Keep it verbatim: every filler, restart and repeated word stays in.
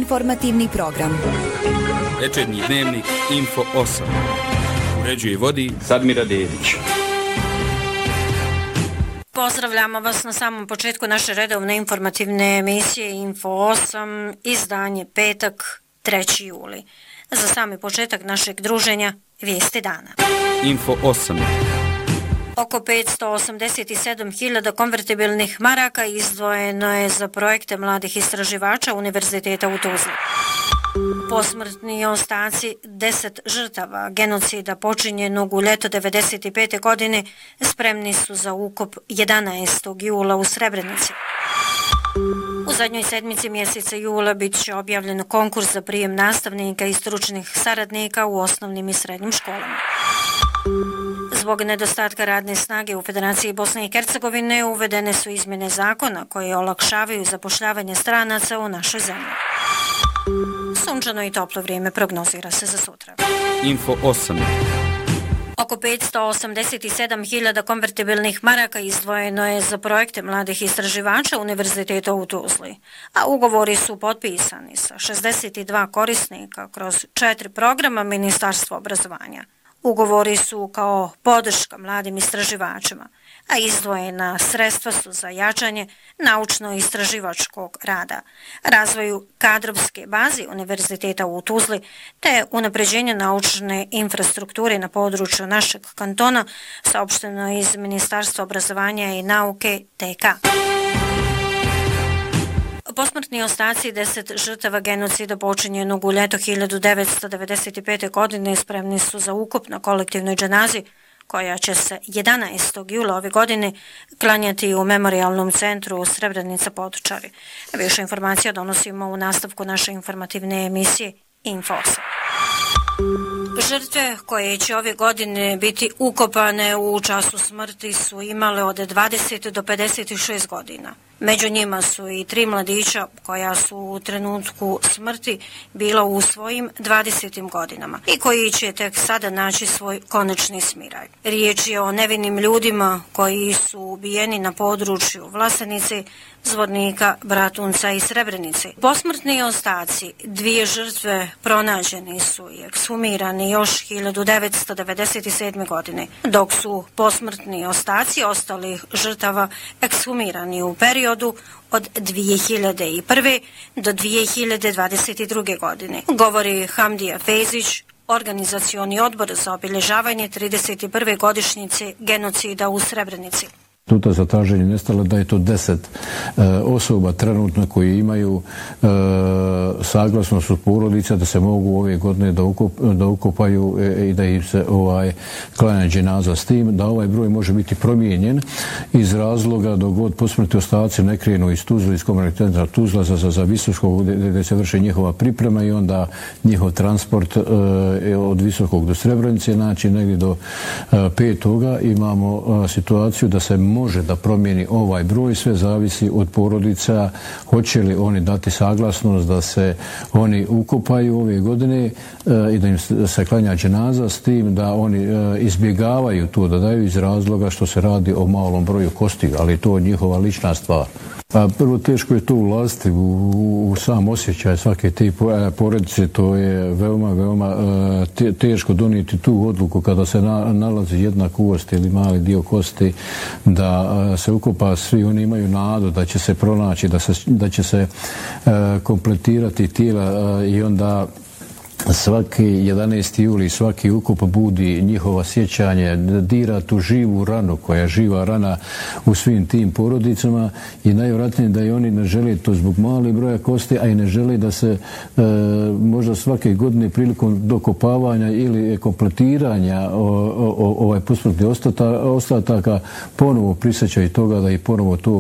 Informativni program. Večernji dnevnik Info osam. Uređuje i vodi Sadmira Dedić. Pozdravljamo vas na samom početku naše redovne informativne emisije Info osam, izdanje petak, treći juli. Za sami početak našeg druženja, vijesti dana. Info osam. Oko petsto osamdeset sedam hiljada konvertibilnih maraka izdvojeno je za projekte mladih istraživača Univerziteta u Tuzli. Posmrtni ostaci deset žrtava genocida počinjenog u ljeto devedeset pete. godine spremni su za ukop jedanaestog jula u Srebrenici. U zadnjoj sedmici mjeseca jula bit će objavljen konkurs za prijem nastavnika i stručnih saradnika u osnovnim i srednjim školama. Zbog nedostatka radne snage u Federaciji Bosne i Hercegovine uvedene su izmjene zakona koje olakšavaju zapošljavanje stranaca u našoj zemlji. Sunčano i toplo vrijeme prognozira se za sutra. Info osam. Oko petsto osamdeset sedam hiljada konvertibilnih maraka izdvojeno je za projekte mladih istraživača Univerziteta u Tuzli, a ugovori su potpisani sa šezdeset dva korisnika kroz četiri programa Ministarstva obrazovanja. Ugovori su kao podrška mladim istraživačima, a izdvojena sredstva su za jačanje naučno-istraživačkog rada, razvoju kadrovske baze Univerziteta u Tuzli te unapređenje naučne infrastrukture na području našeg kantona, saopšteno iz Ministarstva obrazovanja i nauke T K. Posmrtni ostaci deset žrtava genocida počinjenog u ljeto hiljadu devetsto devedeset pete. godine spremni su za ukop na kolektivnoj dženazi, koja će se jedanaestog jula ove godine klanjati u memorijalnom centru Srebrenica Potočari. Više informacija donosimo u nastavku naše informativne emisije Info osam. Žrtve koje će ove godine biti ukopane u času smrti su imale od dvadeset do pedeset šest godina. Među njima su i tri mladića koja su u trenutku smrti bila u svojim dvadesetim godinama i koji će tek sada naći svoj konačni smiraj. Riječ je o nevinim ljudima koji su ubijeni na području Vlasenice, Zvornika, Bratunca i Srebrenice. Posmrtni ostaci dvije žrtve pronađeni su i ekshumirani još hiljadu devetsto devedeset sedme. godine, dok su posmrtni ostaci ostalih žrtava ekshumirani u periodu od dvije hiljade prve. do dvije hiljade dvadeset druge. godine. Govori Hamdija Fezić, organizacioni odbor za obilježavanje trideset prve. godišnjice genocida u Srebrenici. Tuta za traženje nestalo da je to deset e, osoba trenutno koji imaju e, saglasnost od porodica da se mogu ove godine da, ukop, da ukopaju e, i da im se ovaj klanja dženaza, s tim da ovaj broj može biti promijenjen iz razloga dok god posmrtni ostaci ne krenu iz Tuzla, iz komunalnog centra Tuzla za, za, za Visokog gdje, gdje se vrši njihova priprema i onda njihov transport e, od Visokog do Srebrenice, znači negdje do e, petoga imamo e, situaciju da se može da promijeni ovaj broj, sve zavisi od porodica, hoće li oni dati saglasnost da se oni ukopaju ove godine e, i da im se klanja dženaza, s tim da oni e, izbjegavaju to da daju iz razloga što se radi o malom broju kostiju, ali to je njihova lična stvar. Pa prvo teško je to ulaziti u, u, u sam osjećaj svake te porodice, to je veoma, veoma te, teško donijeti tu odluku kada se na, nalazi jedna kost ili mali dio kosti da se ukopa, svi oni imaju nadu da će se pronaći, da, se, da će se uh, kompletirati tijela uh, i onda svaki jedanaesti juli, svaki ukop budi njihova sjećanje, dira tu živu ranu koja je živa rana u svim tim porodicama i najvjerojatnije da i oni ne žele to zbog mali broja kosti, a i ne žele da se e, možda svake godine prilikom dokopavanja ili kompletiranja o, o, o, ovaj posmrtnih ostataka ponovo prisjećaju toga da i ponovo to